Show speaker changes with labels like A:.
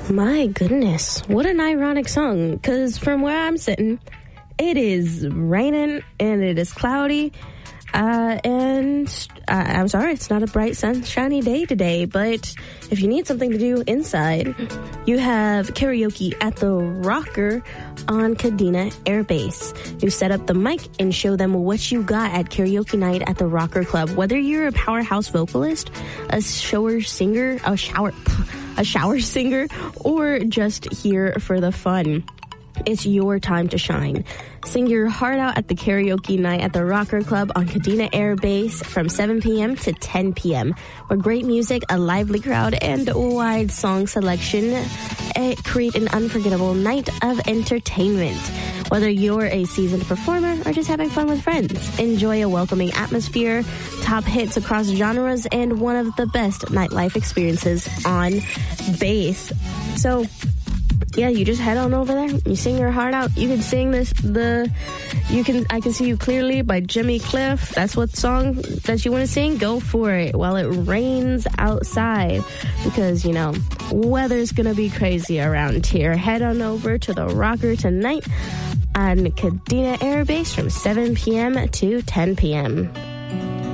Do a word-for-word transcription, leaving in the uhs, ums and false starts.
A: My goodness, what an ironic song, because from where I'm sitting, it is raining and it is cloudy, uh, and uh, I'm sorry, it's not a bright, sunshiny day today, but if you need something to do inside, you have karaoke at the Rocker on Kadena Air Base. You set up the mic and show them what you got at karaoke night at the Rocker Club. Whether you're a powerhouse vocalist, a shower singer, a shower... a shower singer, or just here for the fun, it's your time to shine. Sing your heart out at the karaoke night at the Rocker Club on Kadena Air Base from seven p.m. to ten p.m. where great music, a lively crowd, and a wide song selection uh, create an unforgettable night of entertainment. Whether you're a seasoned performer or just having fun with friends, enjoy a welcoming atmosphere, top hits across genres, and one of the best nightlife experiences on base. So, yeah, you just head on over there. You sing your heart out. You can sing this, the, you can, I Can See You Clearly by Jimmy Cliff. That's what song that you want to sing. Go for it while it rains outside, because, you know, weather's going to be crazy around here. Head on over to the Rocker tonight on Kadena Air Base from seven p.m. to ten p.m.